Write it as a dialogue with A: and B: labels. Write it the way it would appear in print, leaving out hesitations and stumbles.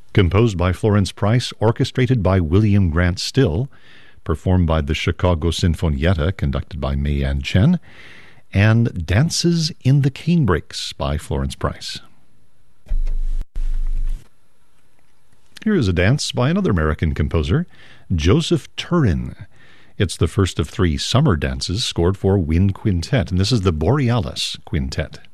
A: composed by Florence Price, orchestrated by William Grant Still, performed by the Chicago Sinfonietta, conducted by Mei Yan Chen, and Dances in the Canebrakes by Florence Price. Here is a dance by another American composer, Joseph Turin. It's the first of 3 summer dances scored for wind quintet, and this is the Borealis Quintet.